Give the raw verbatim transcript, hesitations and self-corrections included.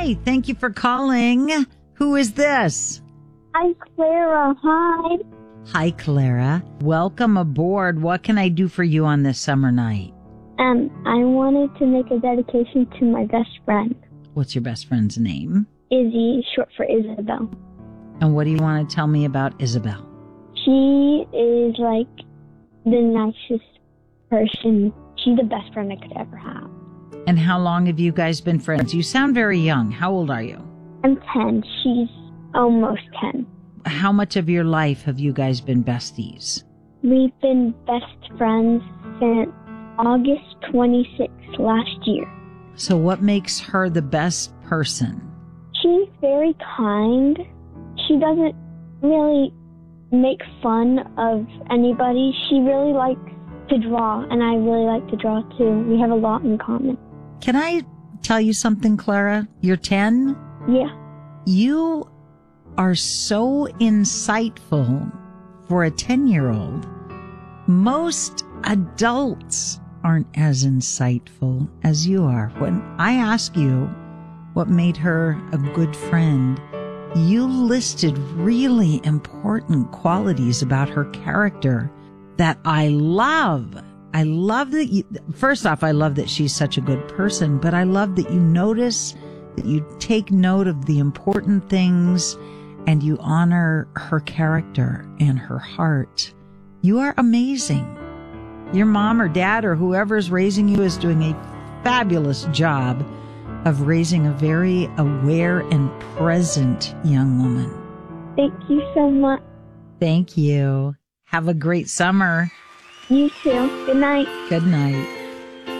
Hi, thank you for calling. Who is this? Hi, Clara. Hi. Hi, Clara. Welcome aboard. What can I do for you on this summer night? Um, I wanted to make a dedication to my best friend, What's your best friend's name? Izzy, short for Isabel. And what do you want to tell me about Isabel? She is like the nicest person. She's the best friend I could ever have. And how long have you guys been friends? You sound very young. How old are you? I'm ten. She's almost ten. How much of your life have you guys been besties? We've been best friends since August twenty-sixth last year. So what makes her the best person? She's very kind. She doesn't really make fun of anybody. She really likes to draw, and I really like to draw too. We have a lot in common. Can I tell you something, Clara? You're ten? Yeah. You are so insightful for a ten-year-old. Most adults aren't as insightful as you are. When I ask you what made her a good friend, you listed really important qualities about her character that I love. I love that you, first off, I love that she's such a good person, but I love that you notice, that you take note of the important things and you honor her character and her heart. You are amazing. Your mom or dad or whoever's raising you is doing a fabulous job of raising a very aware and present young woman. Thank you so much. Thank you. Have a great summer. You too. Good night. Good night.